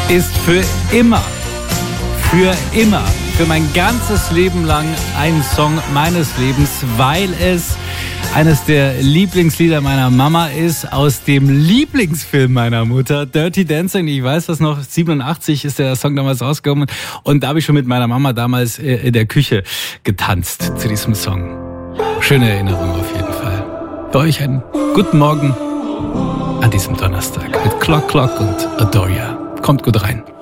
ist für immer, für mein ganzes Leben lang ein Song meines Lebens, weil es eines der Lieblingslieder meiner Mama ist, aus dem Lieblingsfilm meiner Mutter, Dirty Dancing. Ich weiß das noch, 87 ist der Song damals rausgekommen und da habe ich schon mit meiner Mama damals in der Küche getanzt zu diesem Song. Schöne Erinnerung auf jeden Fall. Für euch einen guten Morgen an diesem Donnerstag mit Clock und Adoria. Kommt gut rein.